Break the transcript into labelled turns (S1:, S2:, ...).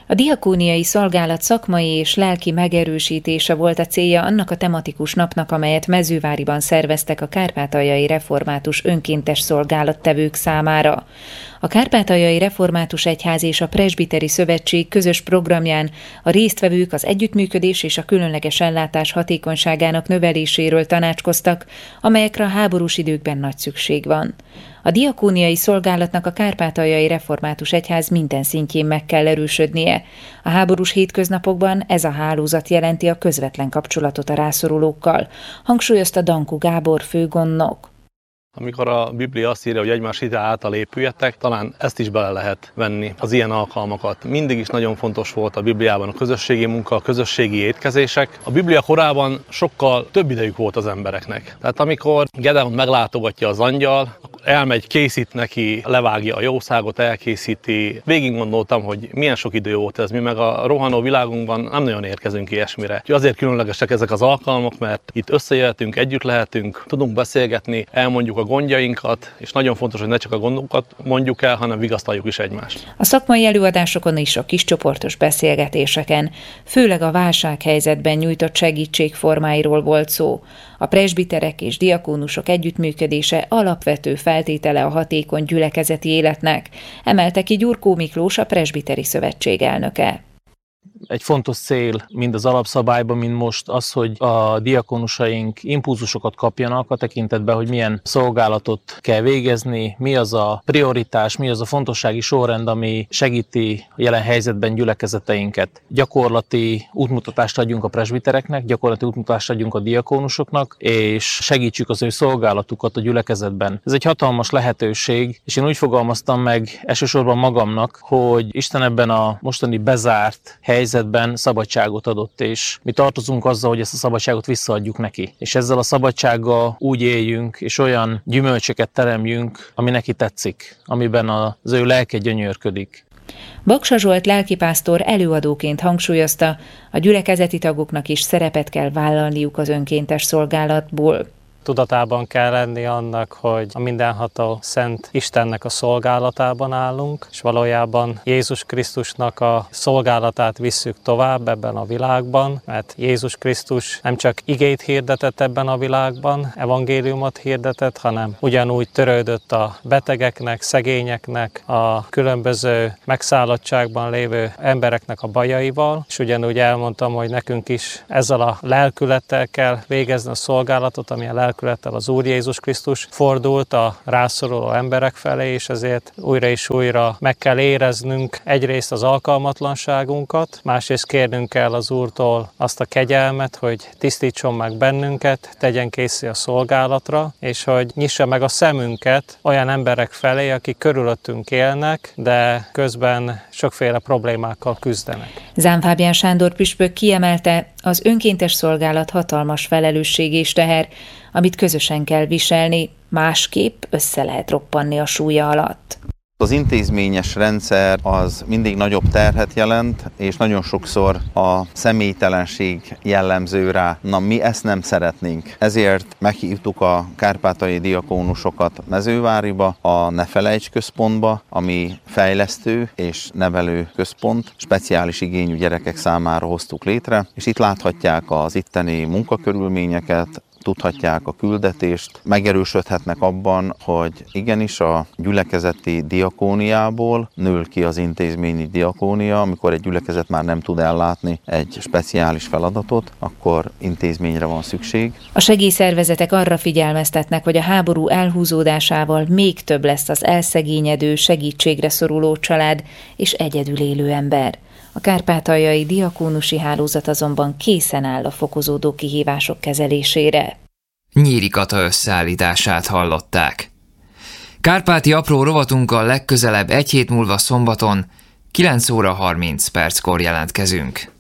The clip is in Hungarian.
S1: A diakóniai szolgálat szakmai és lelki megerősítése volt a célja annak a tematikus napnak, amelyet Mezőváriban szerveztek a Kárpátaljai Református Önkéntes Szolgálattevők számára. A Kárpátaljai Református Egyház és a Presbiteri Szövetség közös programján a résztvevők az együttműködés és a különleges ellátás hatékonyságának növeléséről tanácskoztak, amelyekre a háborús időkben nagy szükség van. A diakóniai szolgálatnak a Kárpátaljai Református Egyház minden szintjén meg kell erősödnie. A háborús hétköznapokban ez a hálózat jelenti a közvetlen kapcsolatot a rászorulókkal, hangsúlyozta Dankó Gábor főgondnok.
S2: Amikor a Biblia azt írja, hogy egymás hite által épüljetek, talán ezt is bele lehet venni, az ilyen alkalmakat. Mindig is nagyon fontos volt a Bibliában a közösségi munka, a közösségi étkezések. A Biblia korában sokkal több idejük volt az embereknek. Tehát amikor Gedeont meglátogatja az angyal, elmegy, készít neki, levágja a jószágot, elkészíti. Végig gondoltam, hogy milyen sok idő volt ez, mi meg a rohanó világunkban nem nagyon érkezünk ilyesmire. Úgyhogy azért különlegesek ezek az alkalmak, mert itt összejöhetünk, együtt lehetünk, tudunk beszélgetni, elmondjuk a gondjainkat, és nagyon fontos, hogy ne csak a gondokat mondjuk el, hanem vigasztaljuk is egymást.
S1: A szakmai előadásokon és a kiscsoportos beszélgetéseken, főleg a válsághelyzetben nyújtott segítség formáiról volt szó. A presbiterek és diakónusok együttműködése alapvető feltétele a hatékony gyülekezeti életnek, emelte ki Gyurkó Miklós, a Presbiteri Szövetség elnöke.
S3: Egy fontos cél mind az alapszabályban, mind most az, hogy a diakónusaink impulzusokat kapjanak a tekintetben, hogy milyen szolgálatot kell végezni, mi az a prioritás, mi az a fontossági sorrend, ami segíti a jelen helyzetben gyülekezeteinket. Gyakorlati útmutatást adjunk a presbitereknek, gyakorlati útmutatást adjunk a diakónusoknak, és segítsük az ő szolgálatukat a gyülekezetben. Ez egy hatalmas lehetőség, és én úgy fogalmaztam meg elsősorban magamnak, hogy Isten ebben a mostani bezárt helyzetben szabadságot adott, és mi tartozunk azzal, hogy ezt a szabadságot visszaadjuk neki. És ezzel a szabadsággal úgy éljünk, és olyan gyümölcsöket teremjünk, ami neki tetszik, amiben az ő lelke gyönyörködik.
S1: Baksa Zsolt lelkipásztor előadóként hangsúlyozta, a gyülekezeti tagoknak is szerepet kell vállalniuk az önkéntes szolgálatból.
S4: Tudatában kell lenni annak, hogy a mindenható Szent Istennek a szolgálatában állunk, és valójában Jézus Krisztusnak a szolgálatát visszük tovább ebben a világban, mert Jézus Krisztus nem csak igét hirdetett ebben a világban, evangéliumot hirdetett, hanem ugyanúgy törődött a betegeknek, szegényeknek, a különböző megszállottságban lévő embereknek a bajaival, és ugyanúgy elmondtam, hogy nekünk is ezzel a lelkülettel kell végezni a szolgálatot, ami a lelkülettel az Úr Jézus Krisztus fordult a rászoruló emberek felé, és ezért újra és újra meg kell éreznünk egyrészt az alkalmatlanságunkat, másrészt kérnünk kell az Úrtól azt a kegyelmet, hogy tisztítson meg bennünket, tegyen készé a szolgálatra, és hogy nyissa meg a szemünket olyan emberek felé, akik körülöttünk élnek, de közben sokféle problémákkal küzdenek.
S1: Zám Fábián Sándor püspök kiemelte, az önkéntes szolgálat hatalmas felelősség és teher, amit közösen kell viselni, másképp össze lehet roppanni a súlya alatt.
S5: Az intézményes rendszer az mindig nagyobb terhet jelent, és nagyon sokszor a személytelenség jellemző rá. Na, mi ezt nem szeretnénk. Ezért meghívtuk a kárpátaljai diakónusokat Mezőváriba, a Ne Felejts központba, ami fejlesztő és nevelő központ. Speciális igényű gyerekek számára hoztuk létre, és itt láthatják az itteni munkakörülményeket, tudhatják a küldetést, megerősödhetnek abban, hogy igenis a gyülekezeti diakóniából nő ki az intézményi diakónia, amikor egy gyülekezet már nem tud ellátni egy speciális feladatot, akkor intézményre van szükség.
S1: A segélyszervezetek arra figyelmeztetnek, hogy a háború elhúzódásával még több lesz az elszegényedő, segítségre szoruló család és egyedül élő ember. A kárpátaljai diakónusi hálózat azonban készen áll a fokozódó kihívások kezelésére.
S6: Nyíri Kata összeállítását hallották. Kárpáti apró rovatunkkal legközelebb egy hét múlva szombaton 9 óra 30 perckor jelentkezünk.